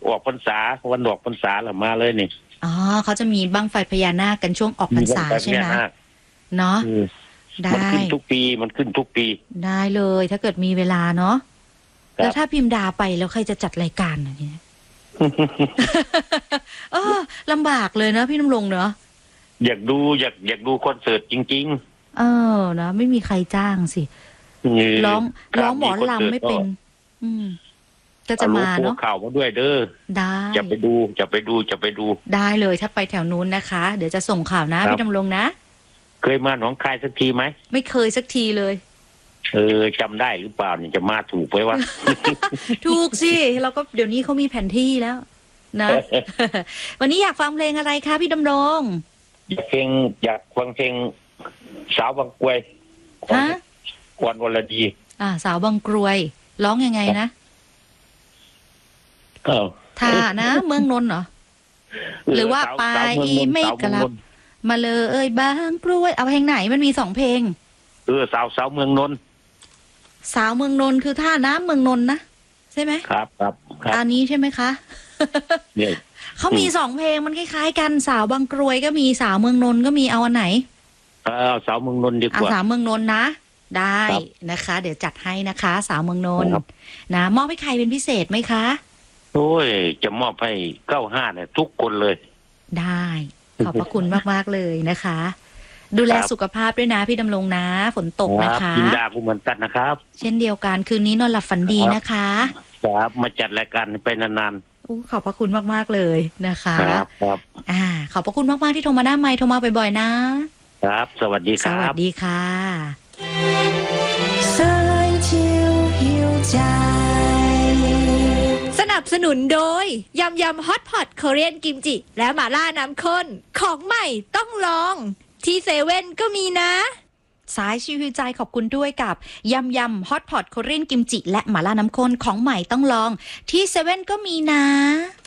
ออกพรรษาวันออกพรรษาละมาเลยนี่อ๋อเขาจะมีบั้งไฟพญานาคกันช่วงออกพรรษาใช่ไหมเนาะได้มันขึ้นทุกปีได้เลยถ้าเกิดมีเวลาเนาะแล้วถ้าพิมพ์ดาไปแล้วใครจะจัดรายการเนี่ย ลำบากเลยนะพี่น้ำลงเนาะอยากดูคอนเสิร์ตจริงๆนะไม่มีใครจ้างสิร้องหมอลำไม่เป็นก็จะมาเนาะข่าวมาด้วยเด้อได้จะไปดูได้เลยถ้าไปแถวนู้นนะคะเดี๋ยวจะส่งข่าวนะพี่ดำรงนะเคยมาหนองคายสักทีไหมไม่เคยสักทีเลยจำได้หรือเปล่าเนี่ยจะมาถูกไหมวะถูกสิเราก็เดี๋ยวนี้เขามีแผนที่แล้วนะ วันนี้อยากฟังเพลงอะไรคะพี่ดำรงอยากฟังเพลงสาวบางกรวยกวนวรดีสาวบางกรวยร้องยังไงนะท่านะเมืองนนท์เหรอหรือว่าไปไม่กลับมาเลยบางกรวยเอาเพลงไหนมันมี2เพลงสาวเมืองนนท์สาวเมืองนนท์คือท่าน้ำเมืองนนท์นะใช่ไหมครับอันนี้ใช่ไหมคะเนี่ยเขามี2เพลงมันคล้ายๆกันสาวบางกรวยก็มีสาวเมืองนนท์ก็มีเอาอันไหนสาวเมืองนนท์ดีกว่าสาวเมืองนนท์นะได้นะคะเดี๋ยวจัดให้นะคะสาวเมืองนนท์นะมอบให้ใครเป็นพิเศษไหมคะโอ้ยจะมอบให้95เนี่ยทุกคนเลยได้ขอบพระคุณมากๆเลยนะคะดูแลสุขภาพด้วยนะพี่ดำรงนะฝนตกนะคะยินดาผู้เหมือนกันนะครับเช่นเดียวกันคืนนี้นอนหลับฝันดีนะคะครับมาจัดรายการไปนานๆขอบพระคุณมากๆเลยนะคะครับขอบพระคุณมากๆที่โทรมาหน้าไมค์โทรมาบ่อยๆนะครับสวัสดีครับสวัสดีค่ะสนับสนุนโดยยำฮอตพอตเกาหลีกิมจิและหม่าล่าน้ำข้นของใหม่ต้องลองที่เซเว่นก็มีนะสายชิวใจขอบคุณด้วยกับยำฮอตพอตเกาหลีกิมจิและหม่าล่าน้ำข้นของใหม่ต้องลองที่เซเว่นก็มีนะ